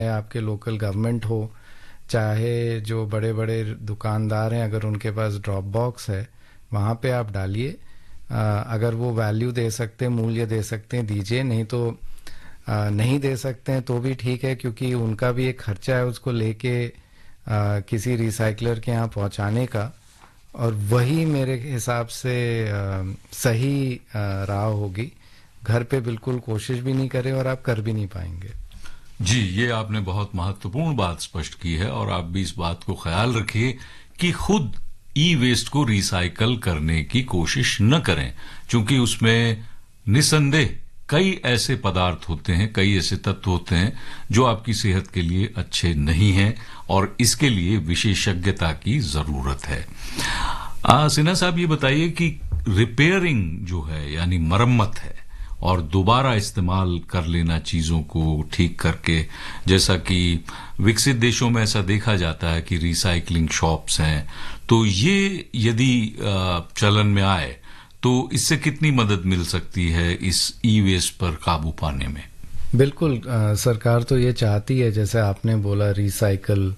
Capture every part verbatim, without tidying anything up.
आपके local government हो, चाहे जो बड़े बड़े दुकानदार हैं, अगर उनके पास ड्रॉप बॉक्स है वहाँ पे आप डालिए। अगर वो वैल्यू दे सकते हैं, मूल्य दे सकते हैं, दीजिए, नहीं तो आ, नहीं दे सकते हैं तो भी ठीक है, क्योंकि उनका भी एक खर्चा है उसको लेके आ, किसी रिसाइकलर के यहाँ पहुँचाने का, और वही मेरे हिसाब से आ, सही आ, राह होगी। घर पे बिल्कुल कोशिश भी नहीं करें और आप कर भी नहीं पाएंगे। जी, ये आपने बहुत महत्वपूर्ण बात स्पष्ट की है, और आप भी इस बात को ख्याल रखिए कि खुद ई वेस्ट को रिसाइकल करने की कोशिश न करें, क्योंकि उसमें निसंदेह कई ऐसे पदार्थ होते हैं, कई ऐसे तत्व होते हैं जो आपकी सेहत के लिए अच्छे नहीं हैं, और इसके लिए विशेषज्ञता की जरूरत है। सिन्हा साहब, ये बताइए कि रिपेयरिंग जो है यानी मरम्मत है और दोबारा इस्तेमाल कर लेना चीजों को ठीक करके, जैसा कि विकसित देशों में ऐसा देखा जाता है कि रिसाइकलिंग शॉप्स हैं, तो ये यदि चलन में आए तो इससे कितनी मदद मिल सकती है इस ई वेस्ट पर काबू पाने में? बिल्कुल, आ, सरकार तो ये चाहती है, जैसे आपने बोला, रिसाइकल,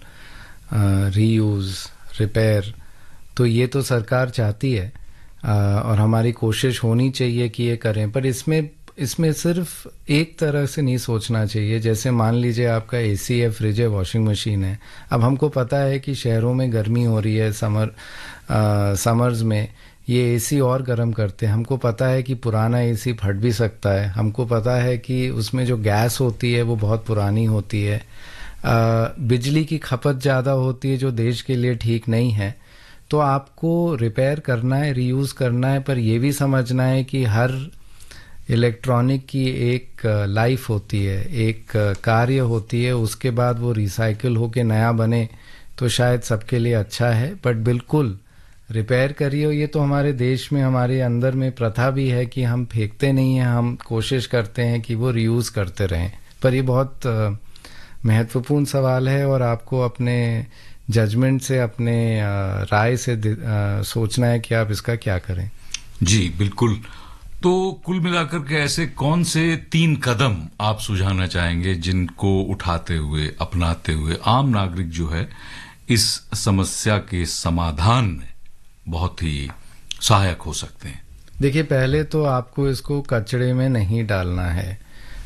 रीयूज, रिपेयर, तो ये तो सरकार चाहती है आ, और हमारी कोशिश होनी चाहिए कि ये करें। पर इसमें इसमें सिर्फ एक तरह से नहीं सोचना चाहिए। जैसे मान लीजिए आपका एसी है, फ्रिज है, वॉशिंग मशीन है। अब हमको पता है कि शहरों में गर्मी हो रही है, समर आ, समर्स में ये एसी और गर्म करते हैं। हमको पता है कि पुराना एसी फट भी सकता है। हमको पता है कि उसमें जो गैस होती है वो बहुत पुरानी होती है। आ, बिजली की खपत ज़्यादा होती है, जो देश के लिए ठीक नहीं है। तो आपको रिपेयर करना है, रीयूज करना है, पर यह भी समझना है कि हर इलेक्ट्रॉनिक की एक लाइफ होती है, एक कार्य होती है। उसके बाद वो रिसाइकिल होके नया बने तो शायद सबके लिए अच्छा है। बट बिल्कुल रिपेयर करिए। ये तो हमारे देश में, हमारे अंदर में प्रथा भी है कि हम फेंकते नहीं हैं, हम कोशिश करते हैं कि वो रीयूज करते रहें। पर ये बहुत महत्वपूर्ण सवाल है, और आपको अपने जजमेंट से, अपने राय से सोचना है कि आप इसका क्या करें। जी बिल्कुल। तो कुल मिलाकर के ऐसे कौन से तीन कदम आप सुझाना चाहेंगे जिनको उठाते हुए, अपनाते हुए आम नागरिक जो है इस समस्या के समाधान में बहुत ही सहायक हो सकते हैं? देखिए, पहले तो आपको इसको कचरे में नहीं डालना है,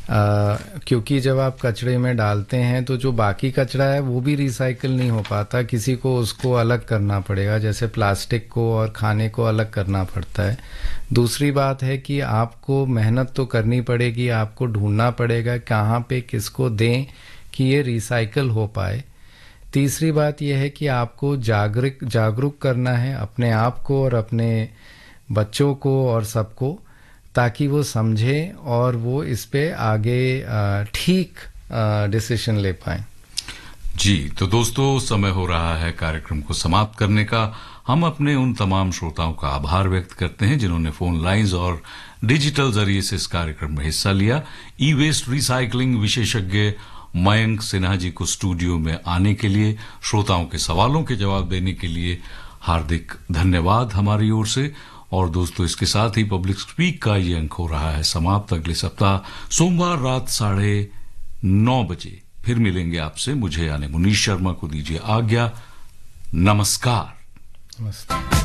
आ, क्योंकि जब आप कचरे में डालते हैं तो जो बाकी कचरा है वो भी रिसाइकिल नहीं हो पाता। किसी को उसको अलग करना पड़ेगा, जैसे प्लास्टिक को और खाने को अलग करना पड़ता है। दूसरी बात है कि आपको मेहनत तो करनी पड़ेगी, आपको ढूंढना पड़ेगा कहाँ पे किसको दें कि ये रिसाइकिल हो पाए। तीसरी बात यह है कि आपको जागरूक जागरूक करना है अपने आप को और अपने बच्चों को और सबको, ताकि वो समझें और वो इस पे आगे ठीक डिसीजन ले पाएं। जी, तो दोस्तों, समय हो रहा है कार्यक्रम को समाप्त करने का। हम अपने उन तमाम श्रोताओं का आभार व्यक्त करते हैं जिन्होंने फोन लाइंस और डिजिटल जरिए से इस कार्यक्रम में हिस्सा लिया। ई वेस्ट रिसाइकलिंग विशेषज्ञ मयंक सिन्हा जी को स्टूडियो में आने के लिए, श्रोताओं के सवालों के जवाब देने के लिए हार्दिक धन्यवाद हमारी ओर से। और दोस्तों, इसके साथ ही पब्लिक स्पीक का ये अंक हो रहा है समाप्त। अगले सप्ताह सोमवार रात साढ़े नौ बजे फिर मिलेंगे आपसे। मुझे यानी मुनीश शर्मा को दीजिए आज्ञा। नमस्कार। नमस्ते।